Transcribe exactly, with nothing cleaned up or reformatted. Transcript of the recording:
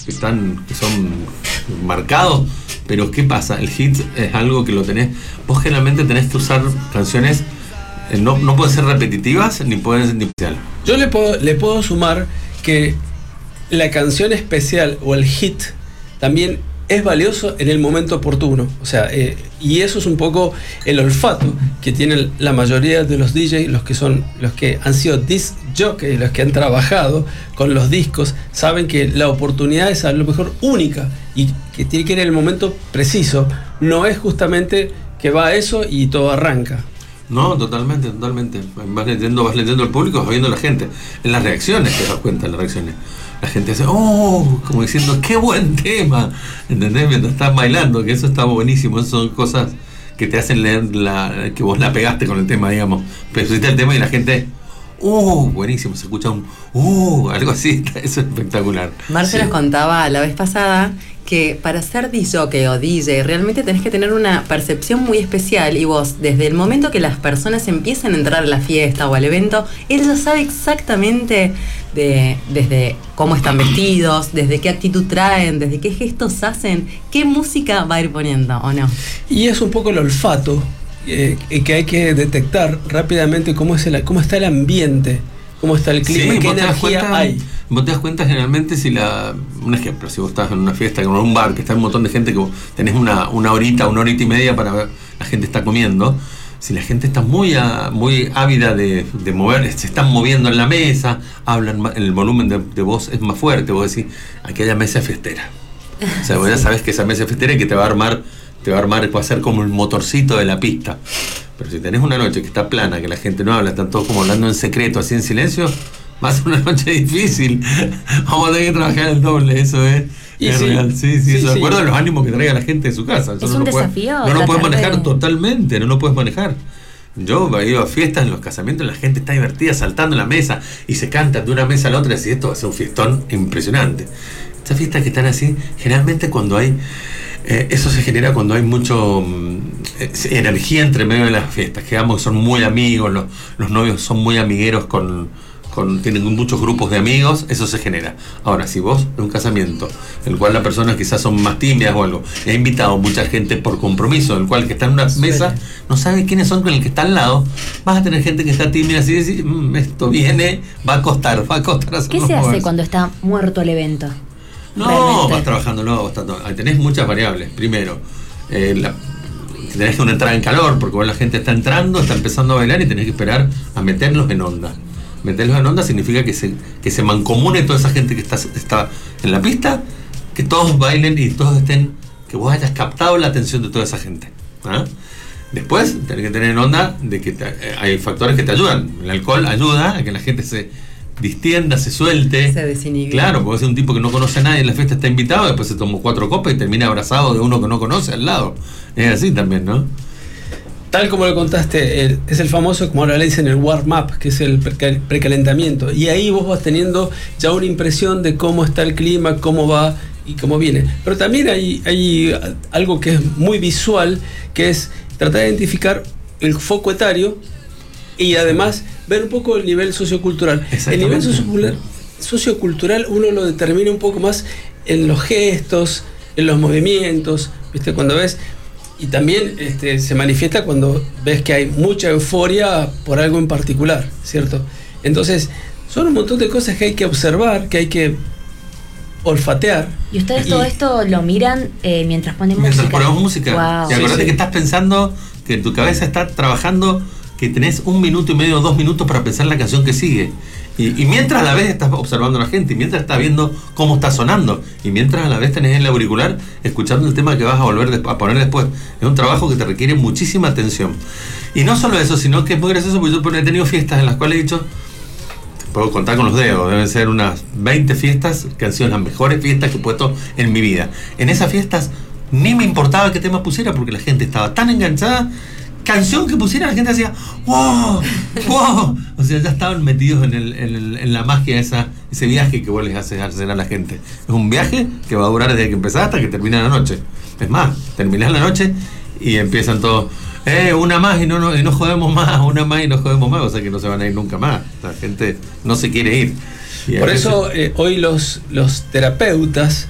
que están, que son marcados, pero ¿qué pasa? El hit es algo que lo tenés, vos generalmente tenés que usar canciones, eh, no, no pueden ser repetitivas, ni pueden ser ni especial. Yo le puedo, le puedo sumar que la canción especial o el hit también es valioso en el momento oportuno, o sea, eh, y eso es un poco el olfato que tienen la mayoría de los D Js, los que son, los que han sido disc jockeys, los que han trabajado con los discos, saben que la oportunidad es a lo mejor única y que tiene que ir en el momento preciso, no es justamente que va a eso y todo arranca. No, totalmente, totalmente. Vas leyendo, vas leyendo el público, vas viendo la gente. En las reacciones te das cuenta, en las reacciones. La gente dice, oh, como diciendo, qué buen tema, ¿entendés? Mientras estás bailando, que eso está buenísimo. Esas son cosas que te hacen leer la, que vos la pegaste con el tema, digamos. Pero pusiste el tema y la gente, oh, buenísimo, se escucha un, oh, algo así, eso es espectacular. Marce Sí. nos contaba la vez pasada que para ser disc jockey o D J realmente tenés que tener una percepción muy especial, y vos, desde el momento que las personas empiezan a entrar a la fiesta o al evento, él ya sabe exactamente de, desde cómo están vestidos, desde qué actitud traen, desde qué gestos hacen, qué música va a ir poniendo, ¿o no? Y es un poco el olfato eh, que hay que detectar rápidamente cómo, es el, cómo está el ambiente, cómo está el clima, Sí, qué vos te das energía cuenta, hay. Vos te das cuenta generalmente si la... Un ejemplo, si vos estás en una fiesta, en un bar, que está un montón de gente, que vos tenés una, una horita, una horita y media para ver, la gente está comiendo. Si la gente está muy a, muy ávida de, de mover, se están moviendo en la mesa, hablan más, el volumen de, de voz es más fuerte, vos decís, aquella mesa es fiestera. O sea, vos ya sabés que esa mesa es fiestera y que te va a armar, te va a armar, va a ser como el motorcito de la pista. Pero si tenés una noche que está plana, que la gente no habla, están todos como hablando en secreto, así en silencio, va a ser una noche difícil. Vamos a tener que trabajar el doble, eso es, es sí, real. Sí, sí, sí, eso de sí. acuerdo a los ánimos que traiga la gente de su casa. Eso Es no un lo puede- desafío no lo puedes tratar manejar de- totalmente, no lo puedes manejar. Yo he ido a fiestas, en los casamientos, la gente está divertida saltando en la mesa y se cantan de una mesa a la otra, y esto va a ser un fiestón impresionante. Estas fiestas que están así, generalmente cuando hay, eh, eso se genera cuando hay mucho mm, eh, energía entre medio de las fiestas, que digamos que son muy amigos, los, los novios son muy amigueros con, con, tienen muchos grupos de amigos, eso se genera. Ahora, si vos en un casamiento, en el cual las personas quizás son más tímidas o algo, he invitado mucha gente por compromiso, el cual que está en una mesa, no sabe quiénes son con el que está al lado, vas a tener gente que está tímida así y decir, mmm, esto viene, va a costar, va a costar hacerlo ¿Qué se hace moverse. cuando está muerto el evento? No, Realmente. vas trabajando, no, vas tanto. Tenés muchas variables. Primero, eh, la, tenés que una entrada en calor, porque vos la gente está entrando, está empezando a bailar y tenés que esperar a meterlos en onda. Meterlos en onda significa que se, que se mancomune toda esa gente que está, está en la pista, que todos bailen y todos estén, que vos hayas captado la atención de toda esa gente. ¿Ah? Después, tenés que tener en onda de que te, eh, hay factores que te ayudan. El alcohol ayuda a que la gente se distienda, se suelte. Se desinhibe. Claro, porque es un tipo que no conoce a nadie en la fiesta, está invitado, después se tomó cuatro copas y termina abrazado de uno que no conoce al lado. Es así también, ¿no? Tal como lo contaste, el- es el famoso, como ahora le dicen, el warm-up, que es el precal- precalentamiento. Y ahí vos vas teniendo ya una impresión de cómo está el clima, cómo va y cómo viene. Pero también hay, hay algo que es muy visual, que es tratar de identificar el foco etario y además ver un poco el nivel sociocultural. El nivel Exactamente. sociocultural, sociocultural uno lo determina un poco más en los gestos, en los movimientos, ¿viste? Cuando ves... Y también este, se manifiesta cuando ves que hay mucha euforia por algo en particular, ¿cierto? Entonces, son un montón de cosas que hay que observar, que hay que olfatear. ¿Y ustedes Y- todo esto lo miran eh, mientras ponen Mientras música? ponemos música. Wow. Y acordate Sí, sí. que estás pensando, que en tu cabeza está trabajando, que tenés un minuto y medio, dos minutos para pensar la canción que sigue. Y, y mientras a la vez estás observando a la gente, y mientras estás viendo cómo está sonando, y mientras a la vez tenés el auricular escuchando el tema que vas a volver de- a poner después. Es un trabajo que te requiere muchísima atención. Y no solo eso, sino que es muy gracioso, porque yo he tenido fiestas en las cuales he dicho, puedo contar con los dedos, deben ser unas veinte fiestas que han sido las mejores fiestas que he puesto en mi vida. En esas fiestas ni me importaba qué tema pusiera, porque la gente estaba tan enganchada, canción que pusiera la gente hacía ¡wow! ¡wow! O sea, ya estaban metidos en, el, en, el, en la magia, esa, ese viaje que vos les haces hacer a la gente. Es un viaje que va a durar desde que empezás hasta que termina la noche. Es más, terminás la noche y empiezan todos, eh, una más y no, no, y no jodemos más, una más y no jodemos más, o sea que no se van a ir nunca más. La gente no se quiere ir. Y a Por veces- eso eh, hoy los, los terapeutas